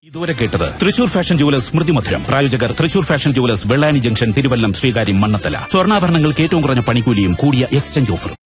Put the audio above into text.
ഇതുവരെ കേട്ടത് Thrissur fashion jewellers സ്മൃതി മധുരം. പ്രായോജകർ Thrissur fashion jewellers, Vellani junction, Thiruvallam, Sreekaryam, Mannathala. സ്വർണ്ണാഭരണങ്ങൾക്ക് ഏറ്റവും കുറഞ്ഞ പണിക്കൂലിയും കൂടിയ എക്സ്ചേഞ്ച് ഓഫറും.